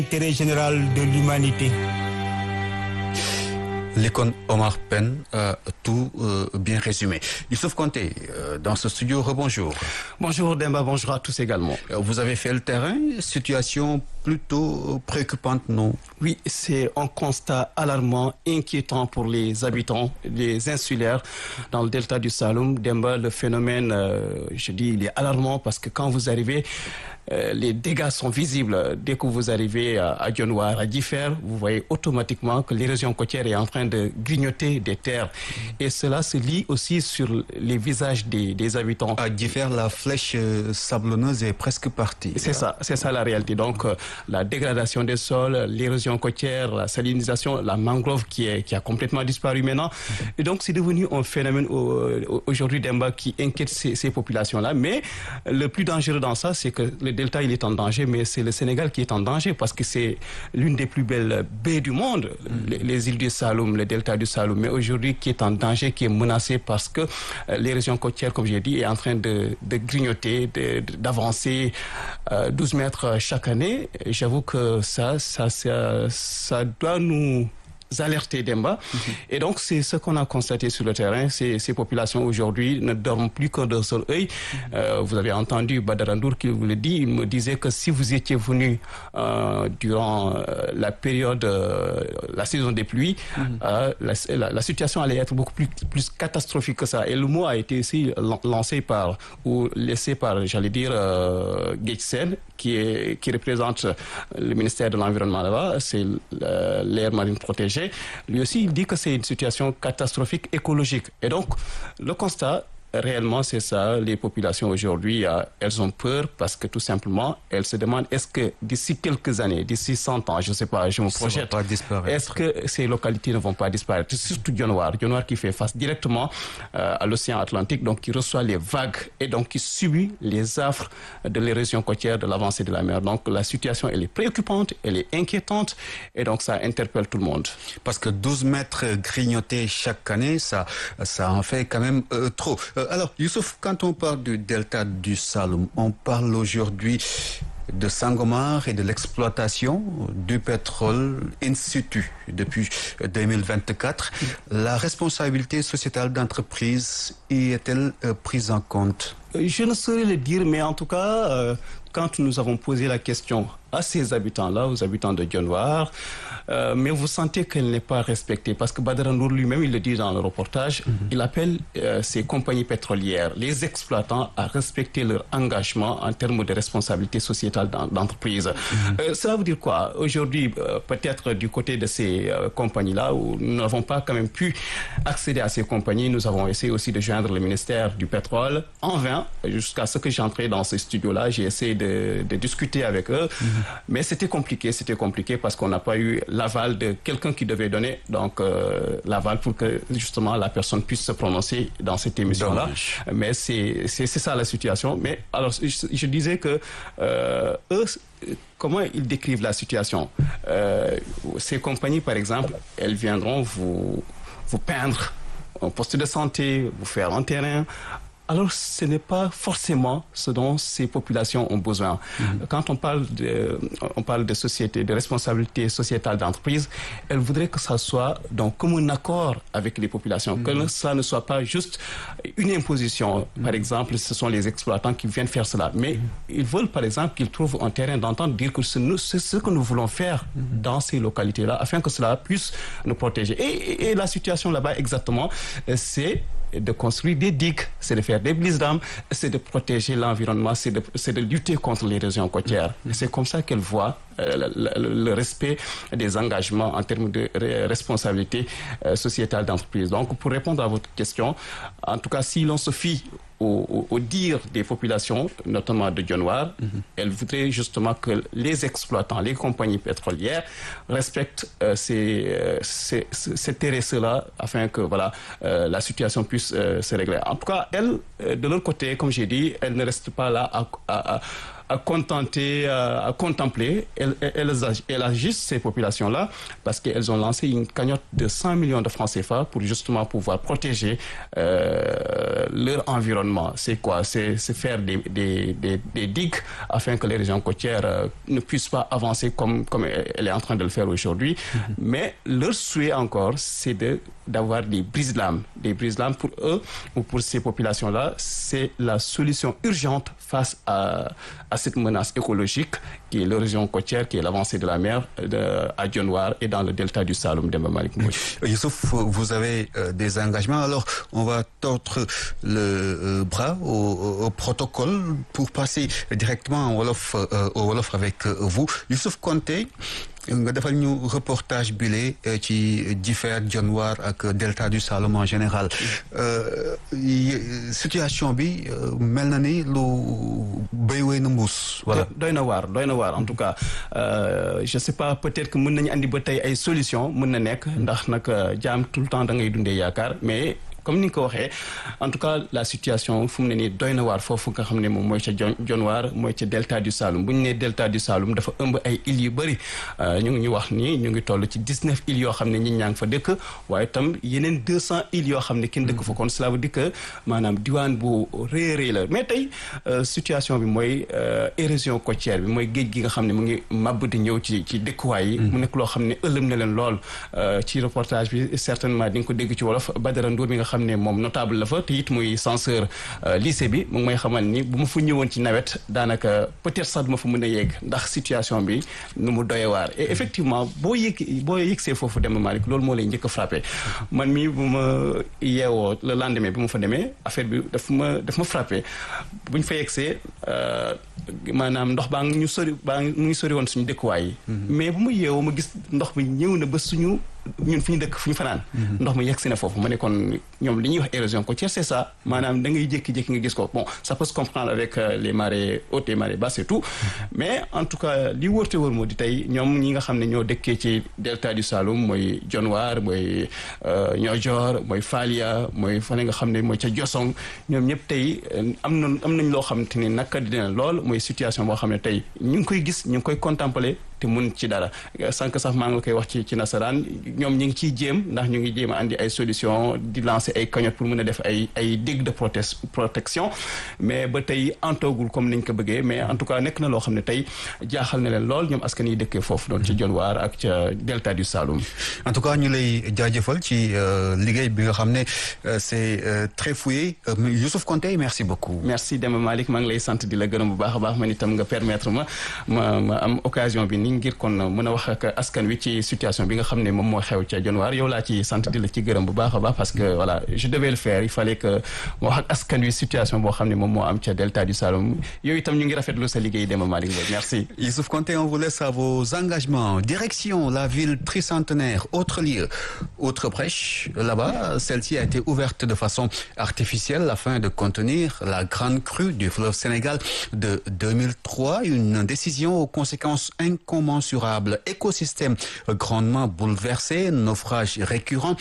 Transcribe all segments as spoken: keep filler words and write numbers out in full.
L'intérêt général de l'humanité. L'icône Omar Pène a tout euh, bien résumé. Youssouf Konté, euh, dans ce studio, rebonjour. Bonjour Demba, bonjour à tous également. Vous avez fait le terrain, situation plutôt préoccupante, non? Oui, c'est un constat alarmant, inquiétant pour les habitants, les insulaires dans le delta du Saloum. Demba, le phénomène, euh, je dis, il est alarmant parce que quand vous arrivez, euh, les dégâts sont visibles. Dès que vous arrivez à, à Dionewar, à Differ, vous voyez automatiquement que l'érosion côtière est en train de grignoter des terres. Et cela se lit aussi sur les visages des, des habitants. À Differ, la flèche sablonneuse est presque partie. C'est ça, c'est ça la réalité. Donc, euh, la dégradation des sols, l'érosion côtière, la salinisation, la mangrove qui, est, qui a complètement disparu maintenant. Et donc, c'est devenu un phénomène aujourd'hui d'Emba qui inquiète ces, ces populations-là. Mais le plus dangereux dans ça, c'est que le delta, il est en danger, mais c'est le Sénégal qui est en danger parce que c'est l'une des plus belles baies du monde, mm. les, les îles du Saloum, le delta du Saloum, mais aujourd'hui qui est en danger, qui est menacé parce que euh, les régions côtières, comme j'ai dit, est en train de, de grignoter, de, de, d'avancer euh, douze mètres chaque année. Et j'avoue que ça, ça, ça, ça doit nous alerter Demba. Mm-hmm. Et donc, c'est ce qu'on a constaté sur le terrain. Ces, ces populations aujourd'hui ne dorment plus que d'un seul œil. Mm-hmm. Euh, vous avez entendu Badarandour qui vous le dit. Il me disait que si vous étiez venu euh, durant euh, la période, euh, la saison des pluies, mm-hmm. euh, la, la, la situation allait être beaucoup plus, plus catastrophique que ça. Et le mot a été aussi lancé par, ou laissé par, j'allais dire, euh, Gatesen, qui, est, qui représente le ministère de l'Environnement là-bas. C'est l'aire marine protégée. Lui aussi, il dit que c'est une situation catastrophique écologique. Et donc, le constat, réellement, c'est ça. Les populations aujourd'hui, euh, elles ont peur parce que tout simplement, elles se demandent est-ce que d'ici quelques années, d'ici cent ans, je ne sais pas, je me projette, pas disparaître. Est-ce que ces localités ne vont pas disparaître? Surtout Dionewar, Dionewar qui fait face directement euh, à l'océan Atlantique, donc qui reçoit les vagues et donc qui subit les affres de l'érosion côtière, de l'avancée de la mer. Donc la situation, elle est préoccupante, elle est inquiétante et donc ça interpelle tout le monde. Parce que douze mètres grignotés chaque année, ça, ça en fait quand même euh, trop. Alors, Youssouf, quand on parle du delta du Saloum, on parle aujourd'hui de Sangomar et de l'exploitation du pétrole in situ depuis deux mille vingt-quatre. La responsabilité sociétale d'entreprise y est-elle euh, prise en compte? Je ne saurais le dire, mais en tout cas, euh, quand nous avons posé la question à ces habitants-là, aux habitants de Dionewar, euh, mais vous sentez qu'elle n'est pas respectée parce que Badarandour lui-même, il le dit dans le reportage, mm-hmm. il appelle euh, ces compagnies pétrolières, les exploitants, à respecter leur engagement en termes de responsabilité sociétale d'entreprise. Mm-hmm. Euh, cela veut dire quoi? Aujourd'hui, euh, peut-être du côté de ces euh, compagnies-là, où nous n'avons pas quand même pu accéder à ces compagnies, nous avons essayé aussi de joindre le ministère du pétrole en vain, jusqu'à ce que j'entrais dans ce studio-là, j'ai essayé de, de discuter avec eux. Mm-hmm. Mais c'était compliqué, c'était compliqué parce qu'on n'a pas eu l'aval de quelqu'un qui devait donner donc euh, l'aval pour que justement la personne puisse se prononcer dans cette émission-là. Dommage. Mais c'est c'est c'est ça la situation. Mais alors je, je disais que euh, eux, comment ils décrivent la situation? Euh, ces compagnies, par exemple, elles viendront vous vous peindre un poste de santé, vous faire un terrain. Alors, ce n'est pas forcément ce dont ces populations ont besoin. Mmh. Quand on parle de, on parle de société, de responsabilité sociétale d'entreprise, elles voudraient que ça soit donc comme un accord avec les populations, mmh. que ça ne soit pas juste une imposition. Mmh. Par exemple, ce sont les exploitants qui viennent faire cela. Mais mmh. ils veulent, par exemple, qu'ils trouvent un terrain d'entente, dire que c'est ce que nous voulons faire mmh. dans ces localités-là, afin que cela puisse nous protéger. Et, et, et la situation là-bas, exactement, c'est de construire des digues, c'est de faire des blizzards, c'est de protéger l'environnement, c'est de, c'est de lutter contre l'érosion côtière. Mm-hmm. C'est comme ça qu'elle voit euh, le, le respect des engagements en termes de responsabilité euh, sociétale d'entreprise. Donc, pour répondre à votre question, en tout cas, si l'on se fie au, au, au dire des populations, notamment de Dionewar, mm-hmm. elle voudrait justement que les exploitants, les compagnies pétrolières respectent euh, ces, euh, ces, ces terrestres-là afin que voilà, euh, la situation puisse euh, se régler. En tout cas, elle, euh, de l'autre côté, comme j'ai dit, elle ne reste pas là à, à, à à contenter, à, à contempler, elles, elles, elles agissent, ces populations-là, parce qu'elles ont lancé une cagnotte de cent millions de francs C F A pour justement pouvoir protéger euh, leur environnement. C'est quoi? C'est, c'est faire des, des, des, des digues afin que les régions côtières euh, ne puissent pas avancer comme, comme elle est en train de le faire aujourd'hui. Mm-hmm. Mais leur souhait encore, c'est de, d'avoir des brise-lames. Des brise-lames pour eux ou pour ces populations-là, c'est la solution urgente face à, à cette menace écologique qui est la région côtière, qui est l'avancée de la mer de, à Dionewar et dans le delta du Saloum. Demba Malick Mbodj. Youssouf, vous avez euh, des engagements. Alors, on va tordre le euh, bras au, au protocole pour passer directement en Wolof, euh, au Wolof avec euh, vous. Youssouf Konté, nga defal ñu reportage bile ci diffère Dionewar ak delta du Saloum en général situation bi mel na ni lu béy wéy na mbuus. voilà doy na waar doy na waar en tout cas euh, je sais pas peut-être que mën nañu andi ba tey ay solution mën na nekk ndax nag jaam tout le temps da ngay dundee yaakaar mais. comme ni nga ko waxee en tout cas la situation fu mu ne nii doy na waar foofu nga xam ne moom mooy ca Dionewar mooy ca delta du Saloum bu ñu nee delta du Saloum dafa ëmb ay îles yu bëri ñu ngi ñu wax ni ñu ngi toll ci dix-neuf îles yoo xam ne ñi ñaa ngi fa dëkk waaye itam yeneen deux cents îles yoo xam ne kenn dëkk fa kon cela veut dire que maanaam diwaan bu rëy a rëy la mais tey situation bi mooy érosion côtière bi mooy géej gi nga xam ne mu ngi màbb di ñëw ci ci dëkkuwaay yi mu nekk loo xam ne ëllëm na leen lool ci reportage bi certainement di nga ko dégg ci wolof Badara Ndour mi nga xam ne moom notable la fa te it muy censeur lycée bi mu ngi may xamal ni bu ma fa ñëwoon ci nawet daanaka peut-être sax du ma fa mën a yegg ndax situation bi nu mu doye waar et effectivement boo yëg boo yëgsee foofu Demba Malick loolu moo lay njëkk a frappé man mii bu ma yeewoo le lendemain bi ma fa demee affaire bi daf ma daf ma frappé bu ñu fa yeggsee maanaam ndox baa ngi ñu sori baa ngi mu ngi sori woon suñu dëkkuwaay yi mais bu ma yeewoo ma gis ndox bi ñëw na ba suñu ñun fi ñu dëkk fu ñu fanaan ndox mi yegg si na foofu ma ne kon ñoom li ñuy wax érosion côtière c'est ça maanaam da ngay jékki-jékki nga gis ko bon ça peut se comprendre avec euh, les marées hautes et marées basses et tout mais en tout cas li wërte wër moo di tey ñoom ñi nga xam ne ñoo dëkkee ci delta du Saloum mooy Dionewar mooy Niodior mooy Falia mooy fane nga xam ne mooy ca Diosong ñoom ñëpp tey am na am nañ loo xamante ni naka dina lool mooy situation boo xam ne tey ñu ngi koy gis ñu ngi koy contempler te mun ci dara sànq sax maa ngi koy wax ci ci nasaraan ñoom ñu ngi ciy jéem ndax ñu ngi jéem a andi ay solution di lancer ay cagnotte pour mën a def ay ay digue de prote protection mais ba tey antoogul comme niñ ko bëggee mais en tout cas nekk na loo xam ne tey jaaxal na leen lool ñoom askan yi dëkkee foofu doon ci Dionewar ak ca delta du Saloum. en tout cas ñu lay jaajëfal ci liggéey bi nga xam ne c'est très fouillé Youssouf Konté merci beaucoup. merci Demba Malick maa ngi lay sant di la gërëm bu baax a baax man itam nga permettre ma ma ma am occasion bi ngir kon mën a wax ak askan wi ci situation bi nga xam ne moom moo xew ca Dionewar yow laa ci sant di la ci gërëm bu baax a baax parce que voilà je devais le faire il fallait que ma wax ak askan wi situation boo xam ne moom moo am ca delta du Saloum yow itam ñu ngi rafetlu sa liggéey Demba Malick Mbodj merci. Youssouf Konté, on vous laisse à vos engagements. Direction la ville tricentenaire, autre lieu, autre brèche. Là-bas, celle-ci a été ouverte de façon artificielle afin de contenir la grande crue du fleuve Sénégal de deux mille trois. Une décision aux conséquences incommensurables. Écosystème grandement bouleversé, naufrage récurrent.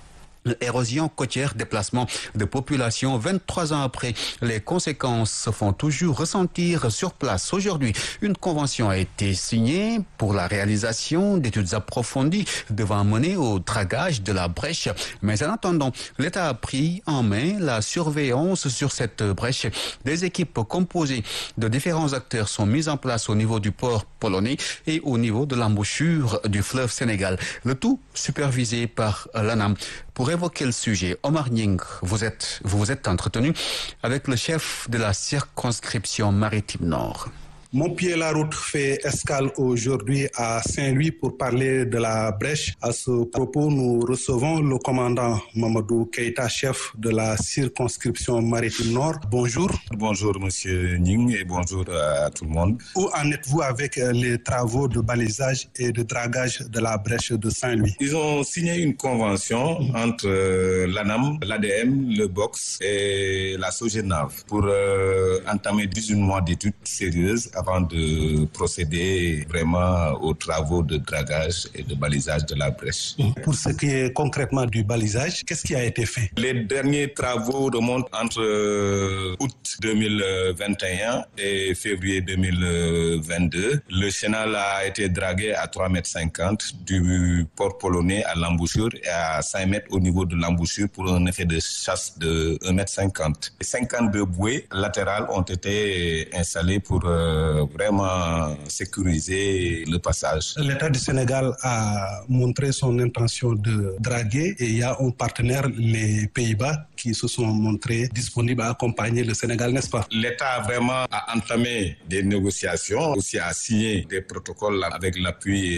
Érosion côtière, déplacement de population. vingt-trois ans après, les conséquences se font toujours ressentir sur place. Aujourd'hui, une convention a été signée pour la réalisation d'études approfondies devant mener au dragage de la brèche. Mais en attendant, l'État a pris en main la surveillance sur cette brèche. Des équipes composées de différents acteurs sont mises en place au niveau du port polonais et au niveau de l'embouchure du fleuve Sénégal. Le tout supervisé par l'ANAM. Pour évoquer le sujet, Omar Nying, vous êtes, vous vous êtes entretenu avec le chef de la circonscription maritime Nord. Mon pied la route fait escale aujourd'hui à Saint-Louis pour parler de la brèche. À ce propos, nous recevons le commandant Mamadou Keïta, chef de la circonscription maritime Nord. Bonjour. Bonjour, monsieur Ning, et bonjour à tout le monde. Où en êtes-vous avec les travaux de balisage et de dragage de la brèche de Saint-Louis? Ils ont signé une convention entre l'ANAM, l'A D M, le BOX et la SOGENAV pour euh, entamer dix-huit mois d'études sérieuses avant de procéder vraiment aux travaux de dragage et de balisage de la brèche. Pour ce qui est concrètement du balisage, qu'est-ce qui a été fait? Les derniers travaux remontent entre euh, août deux mille vingt et un et février deux mille vingt-deux. Le chenal a été dragué à trois mètres cinquante du port polonais à l'embouchure et à cinq mètres au niveau de l'embouchure pour un effet de chasse de un mètre cinquante. cinquante-deux bouées latérales ont été installées pour euh, vraiment sécuriser le passage. L'État du Sénégal a montré son intention de draguer et il y a un partenaire, les Pays-Bas, qui se sont montrés disponibles à accompagner le Sénégal, n'est-ce pas? L'État vraiment a entamé des négociations, aussi a signé des protocoles avec l'appui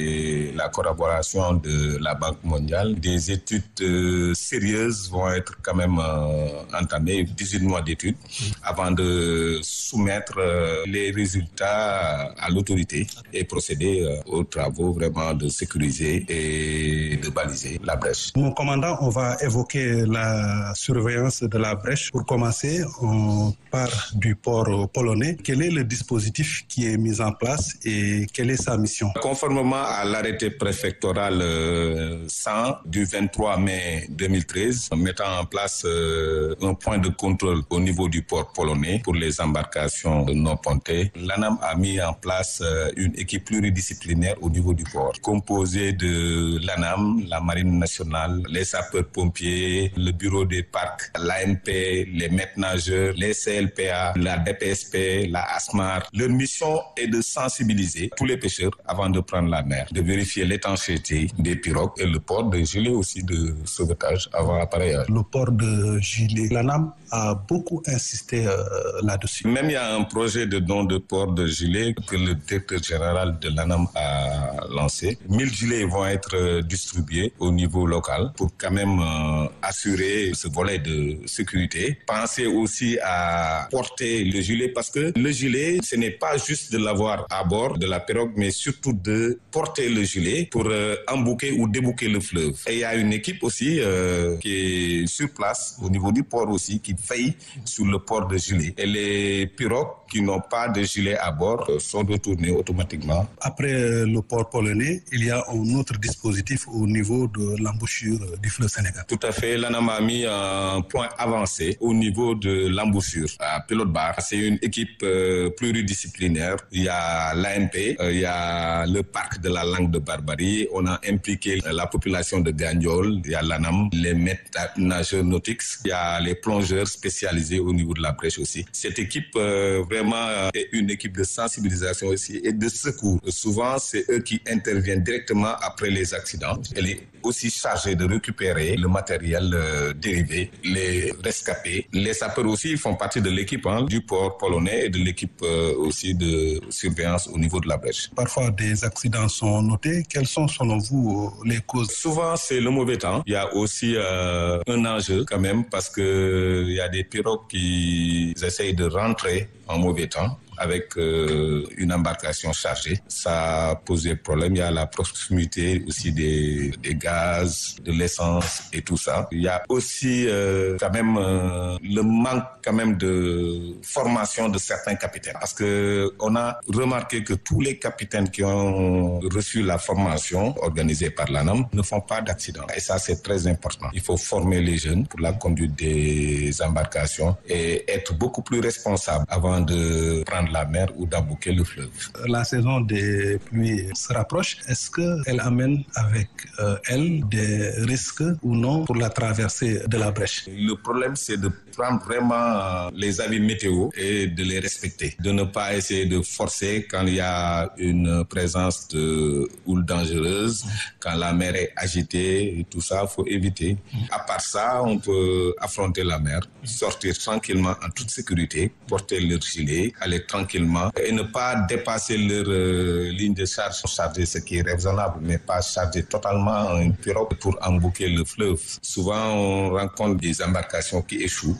et la collaboration de la Banque mondiale. Des études euh, sérieuses vont être quand même euh, entamées, dix-huit mois d'études, avant de soumettre euh, les résultats à l'autorité et procéder euh, aux travaux vraiment de sécuriser et de baliser la brèche. Mon commandant, on va évoquer la surveillance de la brèche. Pour commencer, on part du port polonais. Quel est le dispositif qui est mis en place et quelle est sa mission? Conformément à l'arrêté préfectoral euh, cent du vingt-trois mai deux mille treize, mettant en place euh, un point de contrôle au niveau du port polonais pour les embarcations non pontées, l'ANAM a mis en place euh, une équipe pluridisciplinaire au niveau du port, composée de l'ANAM, la Marine nationale, les sapeurs-pompiers, le bureau des parcs, l'A N P, les maîtres nageurs, les C L P A, la D P S P, la ASMAR. Leur mission est de sensibiliser tous les pêcheurs avant de prendre la mer, de vérifier l'étanchéité des pirogues et le port de gilet aussi de sauvetage avant appareillage. Le port de gilet, l'ANAM a beaucoup insisté euh, là-dessus. Même il y a un projet de don de port de gilet que le directeur général de l'ANAM a lancé. mille gilets vont être distribués au niveau local pour quand même euh, assurer ce volet de sécurité. Pensez aussi à porter le gilet parce que le gilet, ce n'est pas juste de l'avoir à bord de la pirogue, mais surtout de porter le gilet pour euh, embouquer ou débouquer le fleuve. Et il y a une équipe aussi euh, qui est sur place au niveau du port aussi qui veille sur le port de gilet. Et les pirogues qui n'ont pas de gilet à bord euh, sont retournées automatiquement. Après le port polonais, il y a un autre dispositif au niveau de l'embouchure du fleuve Sénégal. Tout à fait. L'ANAM a mis un point avancé au niveau de l'embouchure à Pilote Bar. C'est une équipe euh, pluridisciplinaire. Il y a l'A N P, euh, il y a le parc de la Langue de Barbarie. On a impliqué la population de Gagnol. Il y a l'ANAM, les maîtres nageurs nautiques. Il y a les plongeurs spécialisés au niveau de la brèche aussi. Cette équipe euh, vraiment est une équipe de sensibilisation aussi et de secours. Souvent, c'est eux qui interviennent directement après les accidents. Elle est aussi chargée de récupérer le matériel euh, dérivé, les rescapés. Les sapeurs aussi font partie de l'équipe hein, du port polonais et de l'équipe euh, aussi de surveillance au niveau de la brèche. Parfois, des accidents sont notés. Quelles sont, selon vous, les causes? Souvent, c'est le mauvais temps. Il y a aussi euh, un enjeu quand même parce que il y a des pirogues qui essayent de rentrer en mauvais temps avec euh, une embarcation chargée. Ça a posé problème. Il y a la proximité aussi des, des gaz, de l'essence et tout ça. Il y a aussi euh, quand même euh, le manque quand même de formation de certains capitaines. Parce que on a remarqué que tous les capitaines qui ont reçu la formation organisée par l'ANAM ne font pas d'accident. Et ça, c'est très important. Il faut former les jeunes pour la conduite des embarcations et être beaucoup plus responsable avant de prendre la mer ou d'embouquer le fleuve. La saison des pluies se rapproche. Est-ce qu'elle amène avec euh, elle des risques ou non pour la traversée de la brèche? Le problème, c'est de prendre vraiment les avis météo et de les respecter. De ne pas essayer de forcer quand il y a une présence de houle dangereuse, quand la mer est agitée et tout ça, il faut éviter. À part ça, on peut affronter la mer, sortir tranquillement en toute sécurité, porter leur gilet, aller tranquillement et ne pas dépasser leur euh, ligne de charge. Charger ce qui est raisonnable, mais pas charger totalement une pirogue pour embouquer le fleuve. Souvent, on rencontre des embarcations qui échouent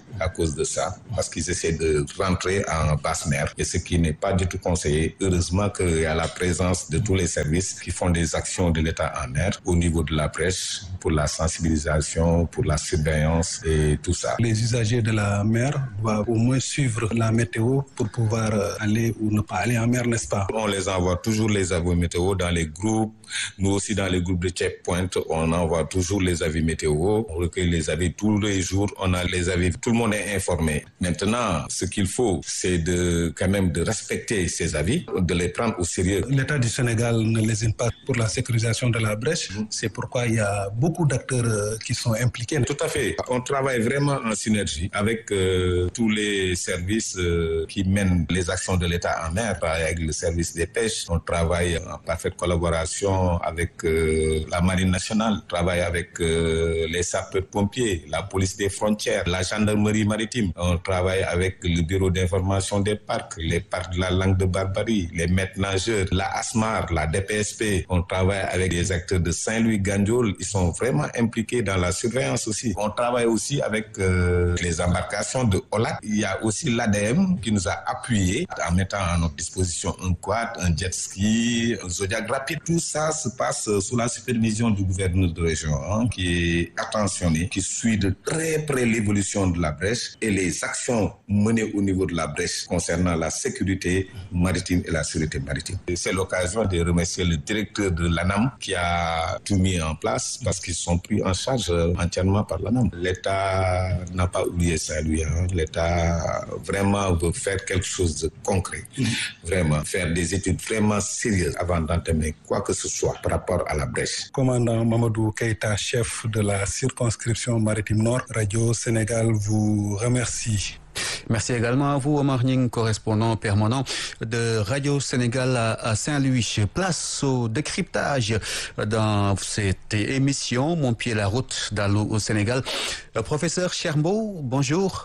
à cause de ça, parce qu'ils essaient de rentrer en basse mer, et ce qui n'est pas du tout conseillé. Heureusement qu'il y a la présence de tous les services qui font des actions de l'État en mer au niveau de la brèche, pour la sensibilisation, pour la surveillance et tout ça. Les usagers de la mer doivent au moins suivre la météo pour pouvoir aller ou ne pas aller en mer, n'est-ce pas? On les envoie toujours les avis météo dans les groupes. Nous aussi, dans les groupes de checkpoint, on envoie toujours les avis météo. On recueille les avis tous les jours. On a les avis. Tout le monde est informé. Maintenant, ce qu'il faut, c'est de quand même de respecter ces avis, de les prendre au sérieux. L'État du Sénégal ne lésine pas pour la sécurisation de la brèche. Mmh. C'est pourquoi il y a beaucoup d'acteurs qui sont impliqués. Tout à fait. On travaille vraiment en synergie avec euh, tous les services euh, qui mènent les actions de l'État en mer, avec le service des pêches. On travaille en parfaite collaboration avec euh, la Marine nationale, on travaille avec euh, les sapeurs-pompiers, la police des frontières, la gendarmerie maritime. On travaille avec le bureau d'information des parcs, les parcs de la langue de Barbarie, les maîtres nageurs, la ASMAR, la D P S P. On travaille avec des acteurs de Saint-Louis-Gandiol. Ils sont vraiment impliqués dans la surveillance aussi. On travaille aussi avec euh, les embarcations de Olat. Il y a aussi l'A D M qui nous a appuyés en mettant à notre disposition un quad, un jet ski, un Zodiac rapide. Tout ça se passe sous la supervision du gouverneur de région, hein, qui est attentionné, qui suit de très près l'évolution de la brèche et les actions menées au niveau de la brèche concernant la sécurité maritime et la sûreté maritime. Et c'est l'occasion de remercier le directeur de l'ANAM qui a tout mis en place parce qu'ils sont pris en charge entièrement par l'ANAM. L'État n'a pas oublié Saint-Louis. Hein. L'État vraiment veut faire quelque chose de concret. Vraiment, faire des études vraiment sérieuses avant d'entamer quoi que ce soit par rapport à la brèche. Commandant Mamadou Keïta, chef de la circonscription maritime Nord, Radio Sénégal vous remercie. Merci également à vous, Omar Ning, correspondant permanent de Radio Sénégal à Saint-Louis. Place au décryptage dans cette émission Mon pied la route d'Allô au Sénégal. Professeur Chermbo, bonjour.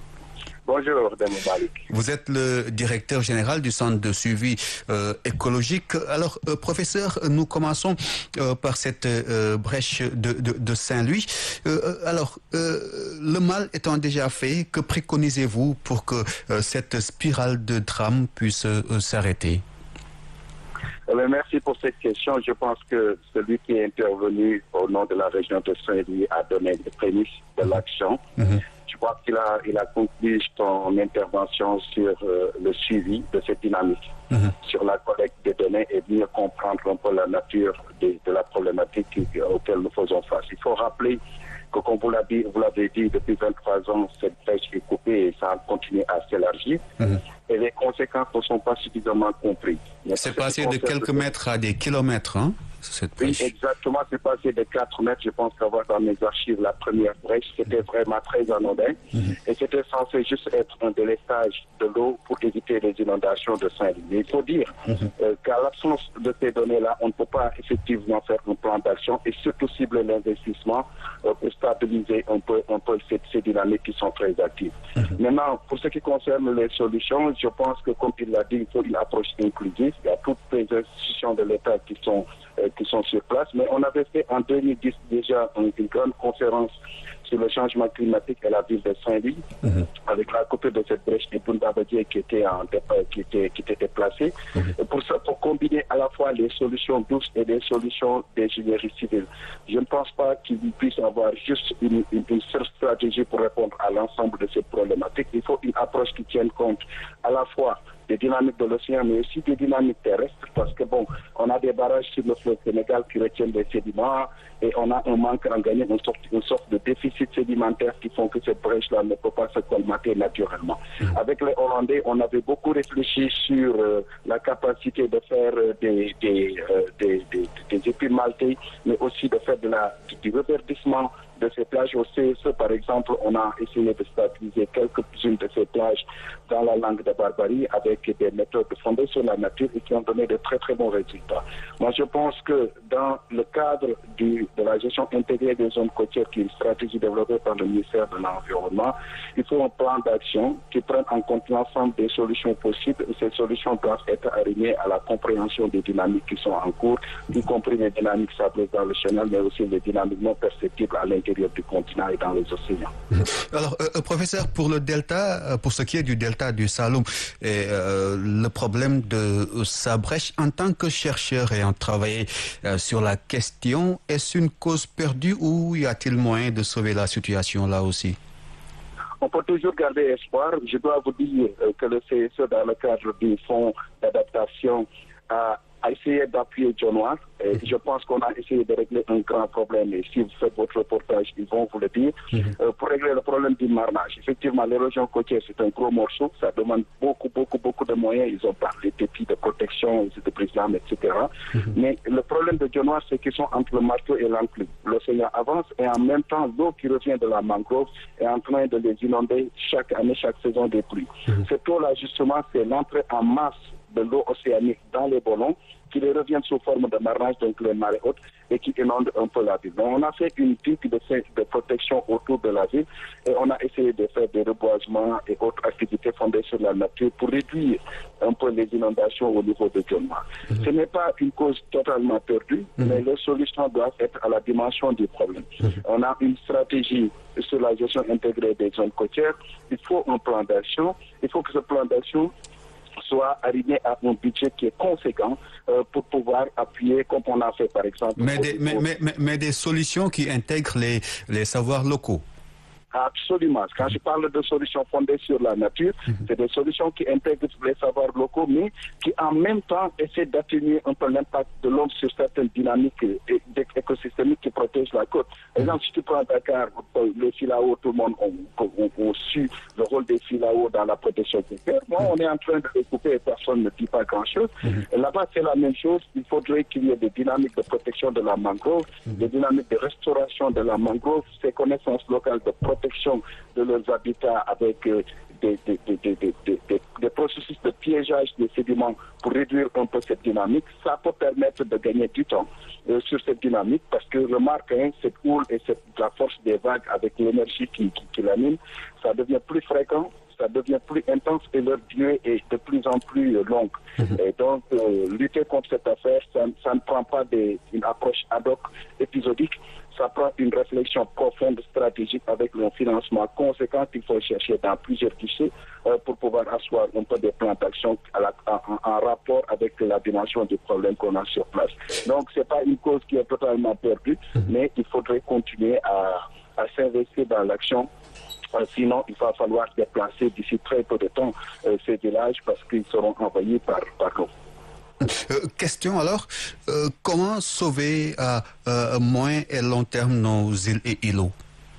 Bonjour, Dame Malik. Vous êtes le directeur général du centre de suivi euh, écologique. Alors, euh, professeur, nous commençons euh, par cette euh, brèche de, de, de Saint-Louis. Euh, alors, euh, le mal étant déjà fait, que préconisez-vous pour que euh, cette spirale de drame puisse euh, s'arrêter? Eh bien, merci pour cette question. Je pense que celui qui est intervenu au nom de la région de Saint-Louis a donné les prémices de l'action. Mm-hmm. Je crois qu'il a, il a conclu son intervention sur euh, le suivi de cette dynamique, mm-hmm. sur la collecte des données et mieux comprendre un peu la nature de, de la problématique auquel nous faisons face. Il faut rappeler que, comme vous l'avez dit, vous l'avez dit, depuis vingt-trois ans, cette brèche est coupée et ça continue à s'élargir. Mm-hmm. Et les conséquences ne sont pas suffisamment comprises. C'est passé de quelques mètres à des kilomètres, hein? Cette brèche. Oui, exactement, c'est passé de quatre mètres. Je pense qu'avoir dans mes archives la première brèche, c'était vraiment très anodin. Mm-hmm. Et c'était censé juste être un délestage de l'eau pour éviter les inondations de Saint-Louis. Mais il faut dire mm-hmm. euh, qu'à l'absence de ces données-là, on ne peut pas effectivement faire un plan d'action et surtout cibler l'investissement euh, pour stabiliser un peu, un peu ces, ces dynamiques qui sont très actives. Mm-hmm. Maintenant, pour ce qui concerne les solutions, je pense que, comme il l'a dit, il faut une approche inclusive. Il y a toutes les institutions de l'État qui sont qui sont sur place, mais on avait fait en deux mille dix déjà une, une grande conférence sur le changement climatique à la ville de Saint-Louis, mm-hmm. avec la coupure de cette brèche et Boundabadier qui était en qui était qui était déplacée. Mm-hmm. Pour ça, pour combiner à la fois les solutions douces et les solutions d'ingénierie civile. Je ne pense pas qu'il puisse avoir juste une, une, une seule stratégie pour répondre à l'ensemble de ces problématiques. Il faut une approche qui tienne compte à la fois des dynamiques de l'océan, mais aussi des dynamiques terrestres, parce que bon, on a des barrages sur le fleuve Sénégal qui retiennent des sédiments et on a un manque à en gagner, une sorte, une sorte de déficit sédimentaire qui font que cette brèche-là ne peut pas se colmater naturellement. Mmh. Avec les Hollandais, on avait beaucoup réfléchi sur euh, la capacité de faire euh, des, des, euh, des, des, des épis maltais, mais aussi de faire de la, du reverdissement de ces plages. Au C S E, par exemple, on a essayé de stabiliser quelques-unes de ces plages dans la langue de Barbarie avec des méthodes fondées sur la nature et qui ont donné de très très bons résultats. Moi, je pense que dans le cadre du, de la gestion intégrée des zones côtières, qui est une stratégie développée par le ministère de l'Environnement, il faut un plan d'action qui prenne en compte l'ensemble des solutions possibles et ces solutions doivent être alignées à la compréhension des dynamiques qui sont en cours, y compris les dynamiques sableuses dans le chenal, mais aussi les dynamiques non perceptibles à l'intérieur l'intérieur du continent et dans les océans. Alors, euh, professeur, pour le delta, pour ce qui est du delta du Saloum, et, euh, le problème de sa brèche, en tant que chercheur ayant travaillé euh, sur la question, est-ce une cause perdue ou y a-t-il moyen de sauver la situation là aussi? On peut toujours garder espoir. Je dois vous dire que le C S E, dans le cadre du fonds d'adaptation, a a essayé d'appuyer John Noir. Et je pense qu'on a essayé de régler un grand problème. Et si vous faites votre reportage, ils vont vous le dire. Mm-hmm. euh, pour régler le problème du marnage, effectivement, l'érosion côtière, c'est un gros morceau. Ça demande beaucoup, beaucoup, beaucoup de moyens. Ils ont parlé d'épis de protection, de brise-lames, et cetera. Mm-hmm. Mais le problème de John Noir, c'est qu'ils sont entre le marteau et l'enclume. L'océan avance et en même temps, l'eau qui revient de la mangrove est en train de les inonder chaque année, chaque saison des pluies. Mm-hmm. Cette eau-là, justement, c'est l'entrée en masse de l'eau océanique dans les ballons qui les reviennent sous forme de marnage, donc les marées hautes, et qui inondent un peu la ville. Donc on a fait une digue de, de protection autour de la ville et on a essayé de faire des reboisements et autres activités fondées sur la nature pour réduire un peu les inondations au niveau de John Noir. Mm-hmm. Ce n'est pas une cause totalement perdue, mm-hmm. mais les solutions doivent être à la dimension du problème. Mm-hmm. On a une stratégie sur la gestion intégrée des zones côtières. Il faut un plan d'action. Il faut que ce plan d'action soit arrivé à un budget qui est conséquent euh, pour pouvoir appuyer, comme on a fait par exemple. Mais des, mais, mais, mais, mais des solutions qui intègrent les, les savoirs locaux. Absolument. Quand je parle de solutions fondées sur la nature, mm-hmm. c'est des solutions qui intègrent les savoirs locaux, mais qui en même temps essaient d'atténuer un peu l'impact de l'homme sur certaines dynamiques écosystémiques qui protègent la côte. Par exemple, si tu prends Dakar, les filaos, tout le monde a su le rôle des filaos dans la protection côtière. Bon, on est en train de les couper et personne ne dit pas grand-chose. Mm-hmm. Et là-bas, c'est la même chose. Il faudrait qu'il y ait des dynamiques de protection de la mangrove, mm-hmm. des dynamiques de restauration de la mangrove, ces connaissances locales de protection de leurs habitats avec euh, des, des, des, des, des, des, des processus de piégeage des sédiments pour réduire un peu cette dynamique. Ça peut permettre de gagner du temps euh, sur cette dynamique parce que remarque, hein, cette houle et cette, la force des vagues avec l'énergie qui, qui, qui l'anime, ça devient plus fréquent, ça devient plus intense et leur durée est de plus en plus euh, longue. Mm-hmm. Et donc, euh, lutter contre cette affaire, ça, ça ne prend pas des, une approche ad hoc épisodique. Ça prend une réflexion profonde, stratégique, avec un financement conséquent qu'il faut chercher dans plusieurs guichets euh, pour pouvoir asseoir un peu des plans d'action en, en rapport avec la dimension du problème qu'on a sur place. Donc, ce n'est pas une cause qui est totalement perdue, mmh. mais il faudrait continuer à, à s'investir dans l'action. Euh, sinon, il va falloir déplacer d'ici très peu de temps euh, ces villages parce qu'ils seront envahis par, par l'eau. Euh, question alors, euh, comment sauver à euh, moyen et long terme nos îles et îlots?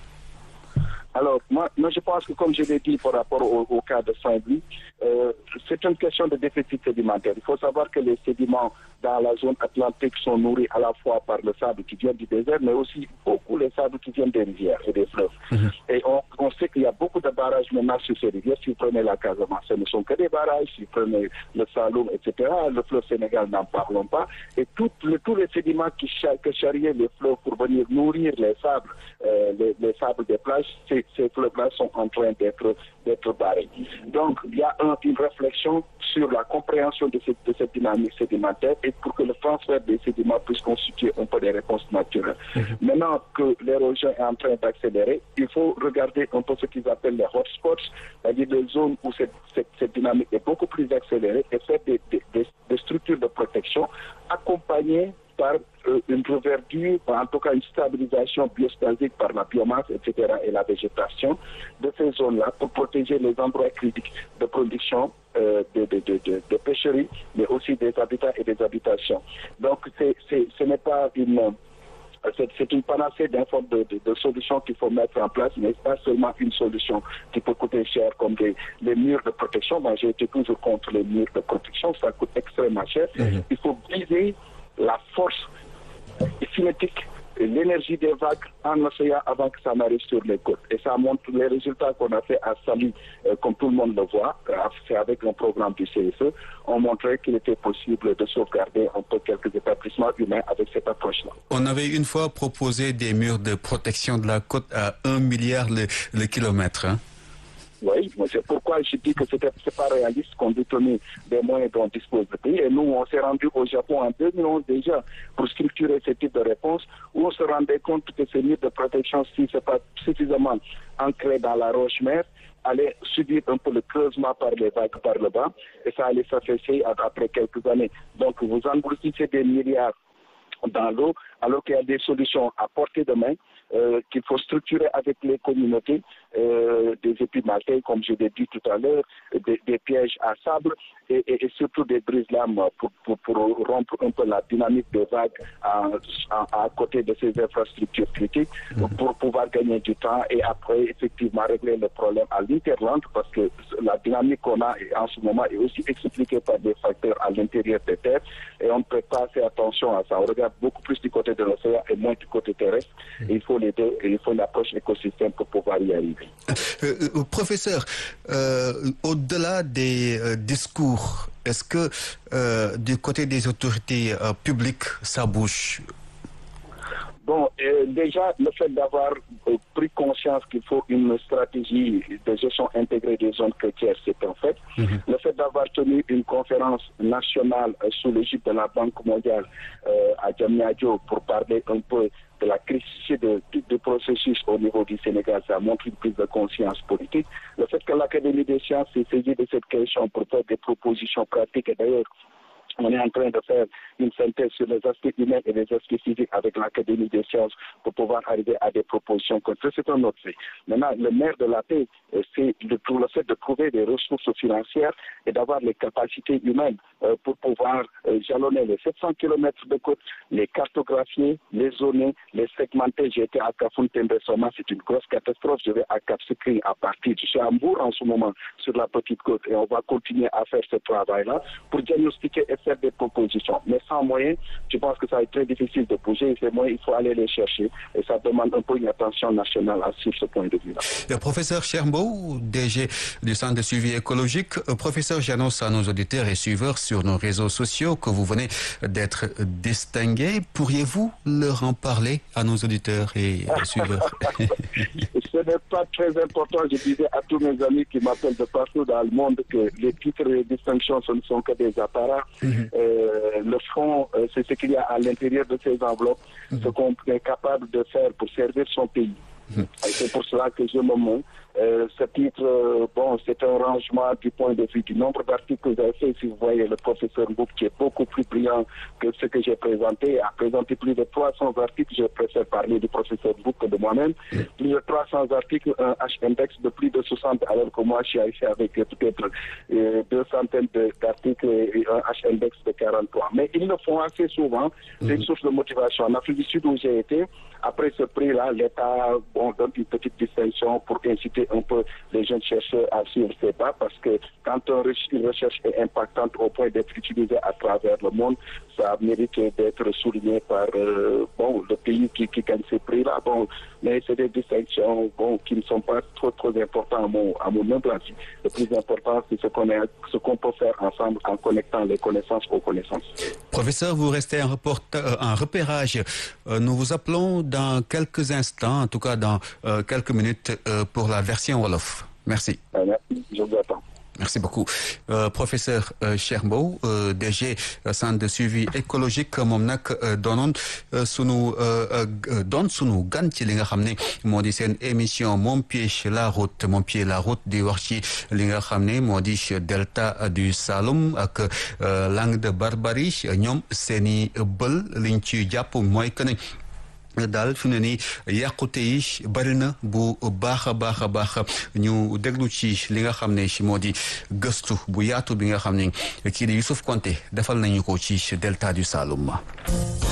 Alors, moi, moi, je pense que, comme je l'ai dit par rapport au, au cas de Saint-Louis, euh, c'est une question de déficit sédimentaire. Il faut savoir que les sédiments dans la zone atlantique sont nourris à la fois par le sable qui vient du désert, mais aussi beaucoup les sables qui viennent des rivières et des fleuves. Mm-hmm. Et on, on sait qu'il y a beaucoup de barrages maintenant sur ces rivières. Si vous prenez la Casamance, ce ne sont que des barrages. Si vous prenez le Saloum, et cetera, le fleuve Sénégal, n'en parlons pas. Et tout, le, tous les sédiments qui que charriaient les fleuves pour venir nourrir les sables, euh, les, les sables des plages, ces, ces fleuves-là sont en train d'être d'être barrés. Donc, il y a un, une réflexion sur la compréhension de cette, de cette dynamique sédimentaire et pour que le transfert des sédiments puisse constituer un peu des réponses naturelles. Mm-hmm. Maintenant que l'érosion est en train d'accélérer, il faut regarder un peu ce qu'ils appellent les hotspots, c'est-à-dire des zones où cette, cette, cette dynamique est beaucoup plus accélérée et faire des, des, des, des structures de protection accompagnées par euh, une reverdure, en tout cas une stabilisation biostasique par la biomasse, et cetera, et la végétation de ces zones-là pour protéger les endroits critiques de production euh, de, de, de, de, de pêcherie, mais aussi des habitats et des habitations. Donc, c'est, c'est, ce n'est pas une... C'est, c'est une panacée d'un forme de, de, de solutions qu'il faut mettre en place, mais pas seulement une solution qui peut coûter cher comme des, les murs de protection. Moi, j'ai été toujours contre les murs de protection, ça coûte extrêmement cher. Mm-hmm. Il faut briser la force cinétique et l'énergie des vagues en océan avant que ça n'arrive sur les côtes. Et ça montre les résultats qu'on a fait à Saly, euh, comme tout le monde le voit, euh, c'est avec un programme du C S E, on montrait qu'il était possible de sauvegarder un peu quelques établissements humains avec cette approche-là. On avait une fois proposé des murs de protection de la côte à un milliard le, le kilomètre. Hein? Oui, c'est pourquoi je dis que ce n'est pas réaliste compte tenu des moyens dont dispose le pays. Et nous, on s'est rendu au Japon en deux mille onze déjà pour structurer ce type de réponse, où on se rendait compte que ces murs de protection, si ce n'est pas suffisamment ancré dans la roche-mère, allait subir un peu le creusement par les vagues par le bas, et ça allait s'affaisser après quelques années. Donc, vous engloutissez des milliards dans l'eau, alors qu'il y a des solutions à portée de main euh, qu'il faut structurer avec les communautés, euh, des épimaltais, comme je l'ai dit tout à l'heure, des, des pièges à sable et, et, et surtout des brises-lames pour, pour, pour rompre un peu la dynamique des vagues à, à, à côté de ces infrastructures critiques mmh. pour pouvoir gagner du temps et après effectivement régler le problème à l'interland, parce que la dynamique qu'on a en ce moment est aussi expliquée par des facteurs à l'intérieur des terres et on ne peut pas faire attention à ça. On regarde beaucoup plus du côté de l'océan et moins du côté terrestre. Et il faut les deux, et il faut une approche écosystème pour pouvoir y arriver. Euh, euh, professeur, euh, au-delà des euh, discours, est-ce que euh, du côté des autorités euh, publiques, ça bouge? Bon, euh, déjà, le fait d'avoir euh, pris conscience qu'il faut une stratégie de gestion intégrée des zones côtières, c'est un fait. Mm-hmm. Le fait d'avoir tenu une conférence nationale euh, sous l'égide de la Banque mondiale euh, à Diamniadio pour parler un peu de la criticité de tout le processus au niveau du Sénégal, ça montre une prise de conscience politique. Le fait que l'Académie des sciences s'est saisie de cette question pour faire des propositions pratiques, et d'ailleurs, on est en train de faire une synthèse sur les aspects humains et les aspects physiques avec l'Académie des sciences pour pouvoir arriver à des propositions concrètes. C'est un autre fait. Maintenant, le maire de la paix, c'est le, le fait de trouver des ressources financières et d'avoir les capacités humaines euh, pour pouvoir euh, jalonner les sept cents kilomètres de côte, les cartographier, les zoner, les segmenter. J'ai été à Kafountine récemment, c'est une grosse catastrophe. Je vais à Cap Skirring à partir. Je suis à Mbour en ce moment sur la petite côte et on va continuer à faire ce travail-là pour diagnostiquer et faire des propositions. Mais sans moyens, je pense que ça va être très difficile de bouger. Et ces moyens, il faut aller les chercher. Et ça demande un peu une attention nationale sur ce point de vue-là. Le professeur Chermbaud, D G du Centre de suivi écologique. Professeur, j'annonce à nos auditeurs et suiveurs sur nos réseaux sociaux que vous venez d'être distingué. Pourriez-vous leur en parler à nos auditeurs et suiveurs? Ce n'est pas très important. Je disais à tous mes amis qui m'appellent de partout dans le monde que les titres et les distinctions, ce ne sont que des apparats. Mm-hmm. euh, le fond, euh, c'est ce qu'il y a à l'intérieur de ces enveloppes, mm-hmm. ce qu'on est capable de faire pour servir son pays. Mm-hmm. Et c'est pour cela que je me mets. Euh, ce titre, euh, bon, c'est un rangement du point de vue du nombre d'articles que vous avez fait. Si vous voyez le professeur Mboup, qui est beaucoup plus brillant que ce que j'ai présenté, a présenté plus de trois cents articles. Je préfère parler du professeur Mboup que de moi-même. Plus de trois cents articles, un H-index de plus de soixante, alors que moi, je suis ici avec euh, peut-être euh, deux centaines d'articles et un H-index de quarante-trois. Mais ils le font assez souvent. C'est une source de motivation. En Afrique du Sud, où j'ai été, après ce prix-là, l'État bon, donne une petite distinction pour inciter un peu les jeunes chercheurs à suivre ces pas, parce que quand une recherche est impactante au point d'être utilisée à travers le monde, ça mérite d'être souligné par euh, bon, le pays qui, qui gagne ces prix-là. Bon, mais c'est des distinctions bon, qui ne sont pas trop, trop importantes à mon, à mon humble avis. Le plus important, c'est ce qu'on est, ce qu'on peut faire ensemble en connectant les connaissances aux connaissances. Professeur, vous restez en, en repérage. Euh, nous vous appelons dans quelques instants, en tout cas dans euh, quelques minutes, euh, pour la version Wolof. Merci. Euh, merci, je vous attends. Merci beaucoup. Euh, professeur euh, Chermbaud, euh, D G euh, centre de suivi écologique moom nag euh, doonoon euh, sunu euh, euh, doon sunu gan ci li nga xam ne moo di seen émission Mon Pied la route Mon Pied la route di wax ci li nga xam ne moo di delta du Saloum ak euh, langue de Barbarie ñoom seeni bël liñ ci jàpp mooy que ne daal fi mu ne nii yàqute yi bari na bu baax a baax a baax ñu déglu ci li nga xam ne moo di gëstu bu yaatu bi nga xam ne kii di Youssouf Konté defal nañu ko ci delta du Saloum.